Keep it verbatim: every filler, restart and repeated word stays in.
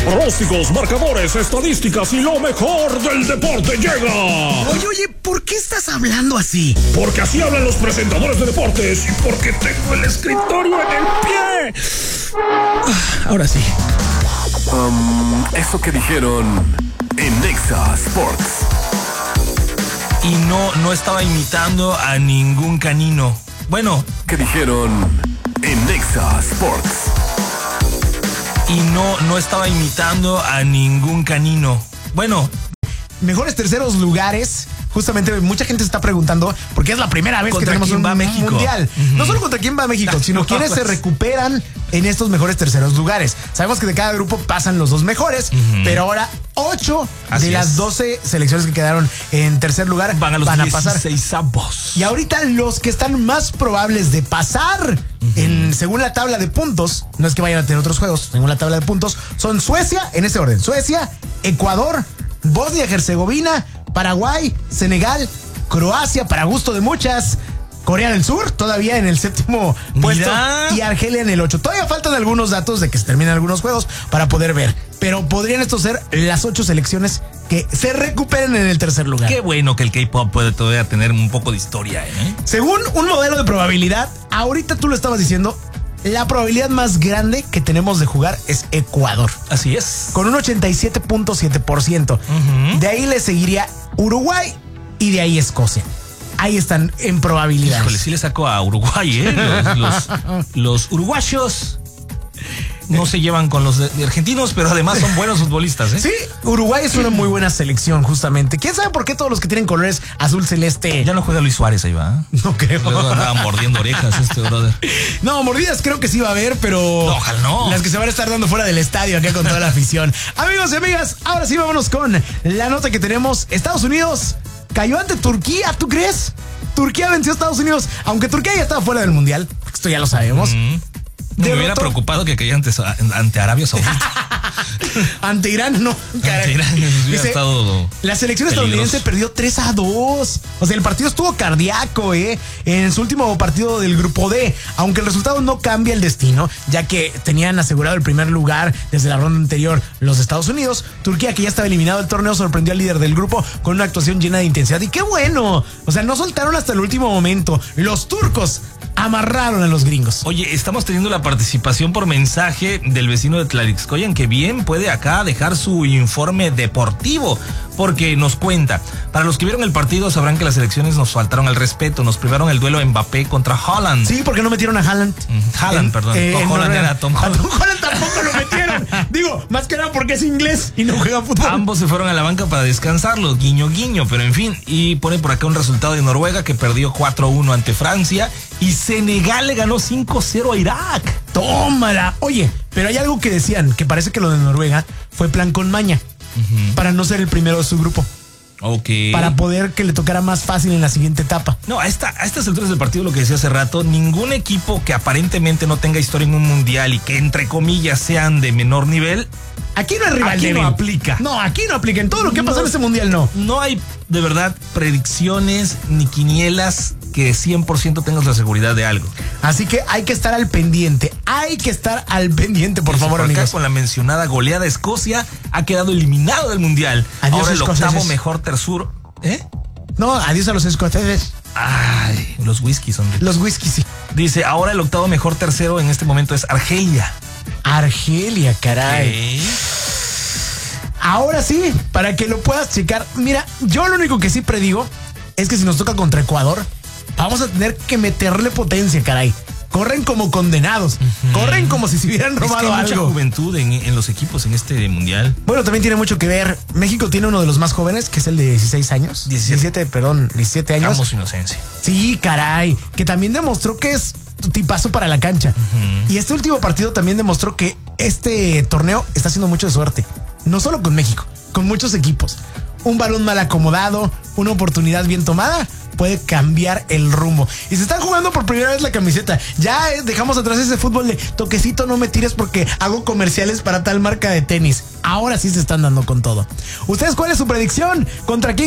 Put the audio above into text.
Pronósticos, marcadores, estadísticas y lo mejor del deporte llega. Oye, oye, ¿por qué estás hablando así? Porque así hablan los presentadores de deportes y porque tengo el escritorio en el pie. Ahora sí. Um, eso que dijeron en Nexa Sports. Y no, no estaba imitando a ningún canino. Bueno. ¿Qué dijeron en Nexa Sports? Y no, no estaba imitando a ningún canino. Bueno. Mejores terceros lugares. Justamente mucha gente se está preguntando porque es la primera vez que tenemos un va México? mundial. Uh-huh. No solo contra quién va México, sino quiénes se recuperan en estos mejores terceros lugares. Sabemos que de cada grupo pasan los dos mejores, uh-huh. pero ahora ocho de las es. doce selecciones que quedaron en tercer lugar van a, los van a pasar. dieciséis. Y ahorita los que están más probables de pasar, uh-huh. en, según la tabla de puntos, no es que vayan a tener otros juegos, según la tabla de puntos, son Suecia, en este orden, Suecia, Ecuador, Bosnia-Herzegovina, Paraguay, Senegal, Croacia, para gusto de muchas, Corea del Sur, todavía en el séptimo puesto, y Argelia en el ocho. Todavía faltan algunos datos de que se terminen algunos juegos para poder ver, pero podrían estos ser las ocho selecciones que se recuperen en el tercer lugar. Qué bueno que el K-pop puede todavía tener un poco de historia, ¿eh? Según un modelo de probabilidad, ahorita tú lo estabas diciendo, la probabilidad más grande que tenemos de jugar es Ecuador. Así es. Con un ochenta y siete punto siete por ciento. Uh-huh. De ahí le seguiría Uruguay y de ahí Escocia. Ahí están en probabilidades. Híjole, sí le saco a Uruguay, ¿eh? Los, los, los uruguayos no se llevan con los de, de argentinos, pero además son buenos futbolistas, ¿eh? Sí, Uruguay es una muy buena selección, justamente. ¿Quién sabe por qué todos los que tienen colores azul celeste? Ya no juega Luis Suárez ahí, ¿va? No creo. Luego andaba mordiendo orejas este brother. No, mordidas creo que sí va a haber, pero no, ojalá no. Las que se van a estar dando fuera del estadio acá con toda la afición. Amigos y amigas, ahora sí vámonos con la nota que tenemos. Estados Unidos cayó ante Turquía, ¿tú crees? Turquía venció a Estados Unidos, aunque Turquía ya estaba fuera del mundial. Esto ya lo sabemos. Mm. No, me hubiera preocupado que caía ante, ante Arabia Saudita. Ante Irán, no. Ante Irán hubiera Dice, estado la selección estadounidense perdió tres a dos. O sea, el partido estuvo cardíaco, ¿eh? En su último partido del grupo D. Aunque el resultado no cambia el destino, ya que tenían asegurado el primer lugar desde la ronda anterior los Estados Unidos. Turquía, que ya estaba eliminado del torneo, sorprendió al líder del grupo con una actuación llena de intensidad. Y qué bueno. O sea, no soltaron hasta el último momento. Los turcos amarraron a los gringos. Oye, estamos teniendo la participación por mensaje del vecino de Tlalixcoyan, que bien puede acá dejar su informe deportivo, porque nos cuenta: para los que vieron el partido sabrán que las elecciones nos faltaron al respeto, nos privaron el duelo Mbappé contra Haaland. Sí, porque no metieron a Haaland. Mm, Haaland, en, perdón. Eh, Tom Holland era Tom Holland. A Tom Holland tampoco lo metieron. Digo, más que nada porque es inglés y no juega fútbol. Ambos se fueron a la banca para descansarlos, guiño guiño, pero en fin. Y pone por acá un resultado de Noruega, que perdió cuatro a uno ante Francia, y Senegal le ganó cinco cero a Irak. Tómala. Oye, pero hay algo que decían, que parece que lo de Noruega fue plan con maña, uh-huh. para no ser el primero de su grupo. Ok. Para poder que le tocara más fácil en la siguiente etapa. No, a, esta, a estas alturas del partido, lo que decía hace rato, ningún equipo que aparentemente no tenga historia en un mundial y que entre comillas sean de menor nivel, aquí no hay rival aquí débil. no aplica. No, aquí no aplica. En todo lo que ha pasado en este mundial, no. No hay de verdad predicciones ni quinielas que cien por ciento tengas la seguridad de algo. Así que hay que estar al pendiente. Hay que estar al pendiente, por favor, por amigos. Acá, con la mencionada goleada, Escocia ha quedado eliminado del mundial. Adiós, ahora el escoceses. octavo mejor tercer. ¿Eh? No, adiós a los escoceses. Ay, los whiskies, hombre. Los whiskies, sí. Dice, ahora el octavo mejor tercero en este momento es Argelia. Argelia, caray. ¿Qué? Ahora sí, para que lo puedas checar. Mira, yo lo único que sí predigo es que si nos toca contra Ecuador, vamos a tener que meterle potencia, caray. Corren como condenados. Uh-huh. Corren como si se hubieran robado es que hay algo. Mucha juventud en, en los equipos en este mundial. Bueno, también tiene mucho que ver. México tiene uno de los más jóvenes, que es el de dieciséis años. diecisiete, diecisiete perdón, diecisiete años. Damos inocencia. Sí, caray. Que también demostró que es tipazo para la cancha. Uh-huh. Y este último partido también demostró que este torneo está haciendo mucho de suerte. No solo con México, con muchos equipos. Un balón mal acomodado, una oportunidad bien tomada, puede cambiar el rumbo. Y se están jugando por primera vez la camiseta. Ya eh, dejamos atrás ese fútbol de toquecito, no me tires porque hago comerciales para tal marca de tenis. Ahora sí se están dando con todo. ¿Ustedes cuál es su predicción? ¿Contra quién